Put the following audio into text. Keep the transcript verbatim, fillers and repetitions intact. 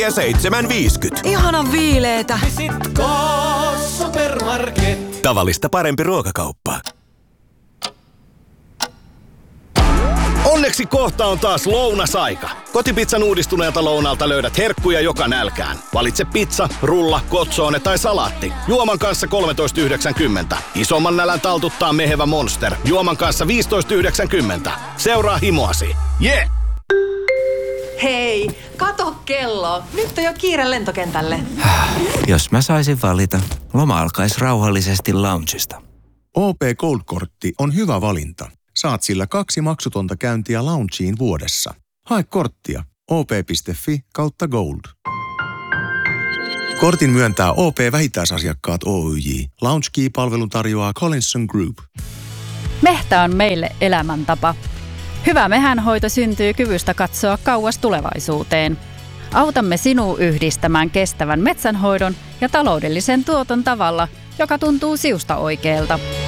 ja seitsemän viisikymmentä. Ihanan viileetä. Visitko Supermarket? Tavallista parempi ruokakauppa. Onneksi kohta on taas lounasaika. Kotipizzan uudistuneelta lounalta löydät herkkuja joka nälkään. Valitse pizza, rulla, kotsoone tai salaatti. Juoman kanssa kolmetoista yhdeksänkymmentä. Isomman nälän taltuttaa mehevä Monster. Juoman kanssa viisitoista yhdeksänkymmentä. Seuraa himoasi. Yeah! Hei, kato kello. Nyt on jo kiire lentokentälle. Jos mä saisin valita, loma alkaisi rauhallisesti loungesta. O P Gold-kortti on hyvä valinta. Saat sillä kaksi maksutonta käyntiä loungeen vuodessa. Hae korttia op.fi kautta gold. Kortin myöntää O P-vähittäisasiakkaat Oyj. Lounge-key-palvelun tarjoaa Collinson Group. Mehtä on meille elämäntapa. Hyvä mehänhoito syntyy kyvystä katsoa kauas tulevaisuuteen. Autamme sinua yhdistämään kestävän metsänhoidon ja taloudellisen tuoton tavalla, joka tuntuu siusta oikealta.